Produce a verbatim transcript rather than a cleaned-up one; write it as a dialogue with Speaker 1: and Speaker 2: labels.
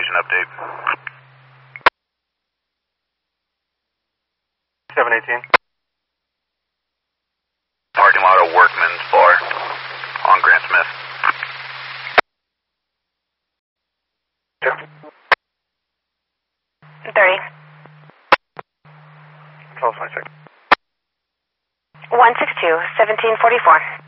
Speaker 1: Station update.
Speaker 2: seven eighteen.
Speaker 1: Parking lot of Workman's Bar on Grant Smith.
Speaker 3: thirty.
Speaker 2: twelve twenty-six.
Speaker 3: one six two, seventeen forty-four.